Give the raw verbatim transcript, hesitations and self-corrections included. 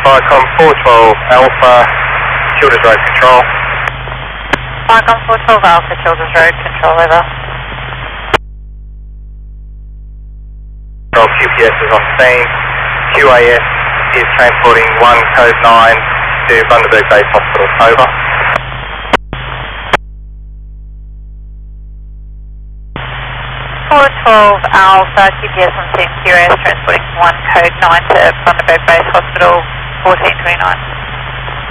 Viacom four twelve Alpha, Childers Road Control. Viacom four twelve Alpha, Childers Road Control, over. Control Q P S is on scene. Q A S is transporting one code nine to Bundaberg Base Hospital, over. four twelve Alpha, Q P S on scene, Q A S transporting one code nine to Bundaberg Base Hospital, fourteen twenty-nine.